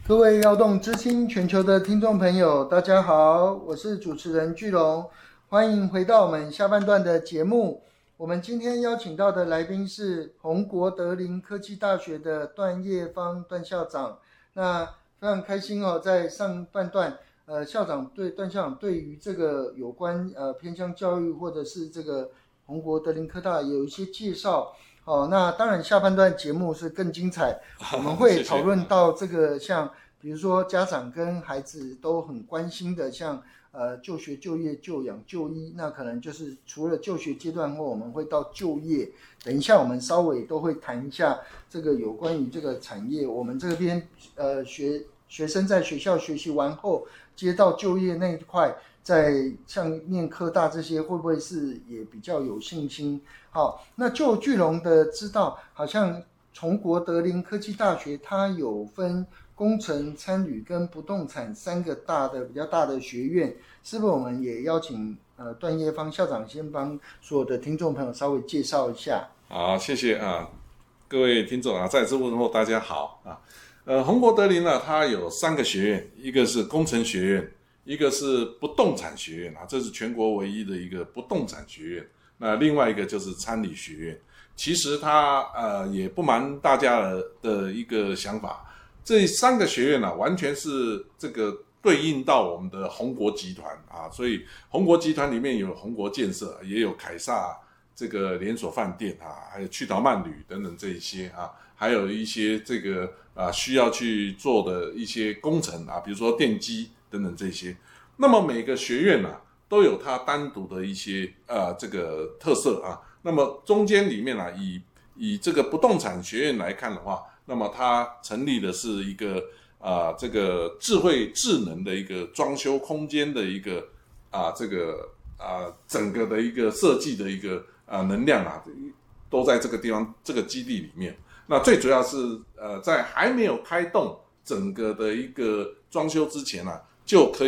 各位耀动知青全球的听众朋友，大家好，我是主持人巨龙，欢迎回到我们下半段的节目。我们今天邀请到的来宾是宏国德林科技大学的段业芳段校长。那非常开心哦，在上半段，段校长对于这个有关偏乡教育或者是这个宏国德林科大有一些介绍。那当然下半段节目是更精彩，我们会讨论到这个像比如说家长跟孩子都很关心的，像就学、就业、就养、就医，那可能就是除了就学阶段后，我们会到就业。等一下我们稍微都会谈一下这个有关于这个产业，我们这边学生在学校学习完后，接到就业那一块，在像念科大这些会不会是也比较有信心？好，那就巨龙的知道，好像宏国德林科技大学它有分工程、餐旅跟不动产三个比较大的学院，是不是我们也邀请段业芳校长先帮所有的听众朋友稍微介绍一下？ 好，谢谢啊，各位听众啊，在这问候大家好啊。宏国德林呢，它有3个学院，一个是工程学院，一个是不动产学院啊，这是全国唯一的一个不动产学院。那另外一个就是餐旅学院。其实它也不瞒大家的一个想法，这3个学院完全是这个对应到我们的宏国集团啊，所以宏国集团里面有宏国建设，也有凯撒这个连锁饭店啊，还有趣岛慢旅等等这一些啊，还有一些这个需要去做的一些工程啊，比如说电机等等这些。那么每个学院都有它单独的一些这个特色啊。那么中间里面以这个不动产学院来看的话，那么它成立的是一个这个智慧智能的一个装修空间的一个这个整个的一个设计的一个能量都在这个地方这个基地里面。那最主要是在还没有开动整个的一个装修之前就可以